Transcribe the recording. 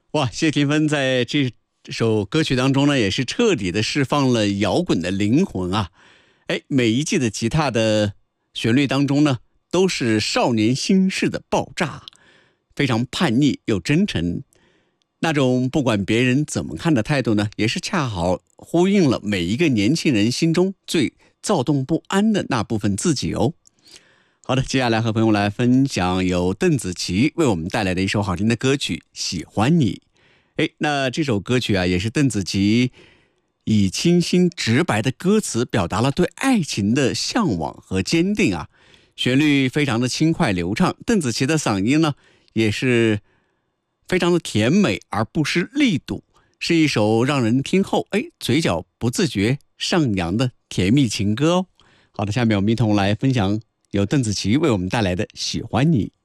哇，谢霆锋在这首歌曲当中呢，也是彻底的释放了摇滚的灵魂啊！哎，每一季的吉他的旋律当中呢，都是少年心事的爆炸，非常叛逆又真诚。那种不管别人怎么看的态度呢，也是恰好呼应了每一个年轻人心中最躁动不安的那部分自己哦。好的，接下来和朋友来分享由邓紫棋为我们带来的一首好听的歌曲《喜欢你》。哎，那这首歌曲啊，也是邓紫棋以清新直白的歌词表达了对爱情的向往和坚定啊。旋律非常的轻快流畅，邓紫棋的嗓音呢也是非常的甜美而不失力度，是一首让人听后嘴角不自觉上扬的甜蜜情歌哦。好的，下面我们一同来分享由邓紫棋为我们带来的《喜欢你》。